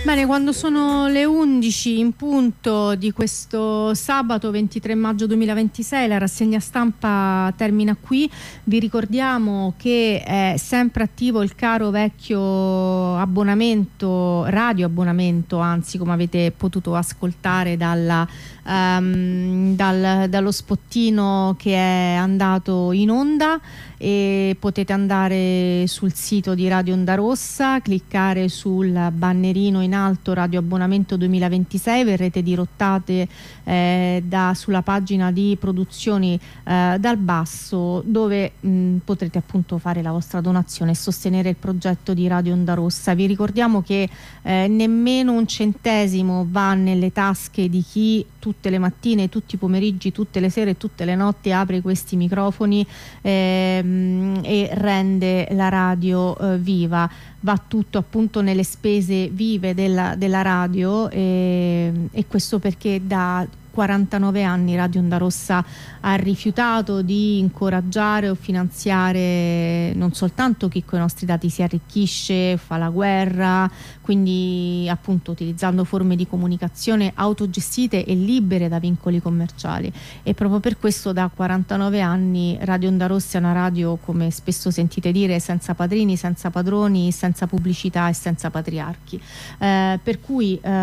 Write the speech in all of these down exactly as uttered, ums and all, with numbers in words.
Bene, quando sono le undici in punto di questo sabato ventitré maggio duemilaventisei, la rassegna stampa termina qui. Vi ricordiamo che è sempre attivo il caro vecchio abbonamento, radio abbonamento, anzi, come avete potuto ascoltare dalla, um, dal, dallo spottino che è andato in onda, e potete andare sul sito di Radio Onda Rossa, cliccare sul bannerino in alto Radio Abbonamento duemilaventisei, verrete dirottate eh, da, sulla pagina di produzioni eh, dal basso, dove mh, potrete appunto fare la vostra donazione e sostenere il progetto di Radio Onda Rossa. Vi ricordiamo che eh, nemmeno un centesimo va nelle tasche di chi tutte le mattine, tutti i pomeriggi, tutte le sere, tutte le notti apre questi microfoni eh, e rende la radio eh, viva. Va tutto appunto nelle spese vive della, della radio, e, e questo perché da quarantanove anni Radio Onda Rossa ha rifiutato di incoraggiare o finanziare non soltanto chi con i nostri dati si arricchisce, fa la guerra, quindi appunto utilizzando forme di comunicazione autogestite e libere da vincoli commerciali, e proprio per questo da quarantanove anni Radio Onda Rossa è una radio, come spesso sentite dire, senza padrini, senza padroni, senza pubblicità e senza patriarchi, eh, per cui eh,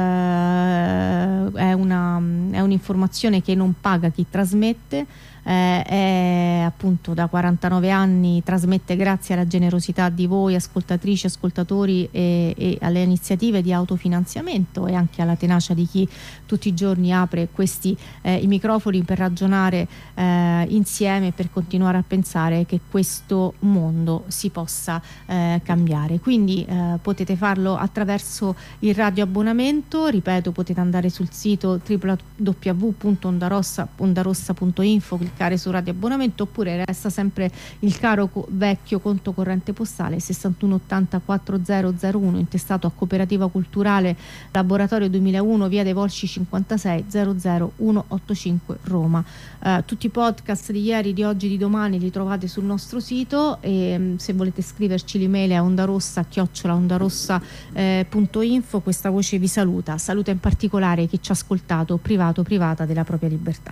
è una è un informazione che non paga chi trasmette, eh, è appunto da quarantanove anni trasmette grazie alla generosità di voi ascoltatrici, ascoltatori, e, e alle iniziative di autofinanziamento e anche alla tenacia di chi tutti i giorni apre questi eh, i microfoni per ragionare eh, insieme, per continuare a pensare che questo mondo si possa eh, cambiare. Quindi eh, potete farlo attraverso il radio abbonamento, ripeto, potete andare sul sito w w w punto ondarossa punto info, cliccare su radio abbonamento, oppure resta sempre il caro co- vecchio conto corrente postale sessantuno ottanta quattromila uno, intestato a Cooperativa Culturale Laboratorio duemilauno, via dei Volsci cinquantasei, zero zero uno otto cinque Roma. Uh, tutti i podcast di ieri, di oggi, di domani li trovate sul nostro sito, e um, se volete scriverci l'email è ondarossa chiocciola ondarossa punto info. Questa voce vi saluta, saluta in particolare chi ci ha ascoltato privato privata della propria libertà.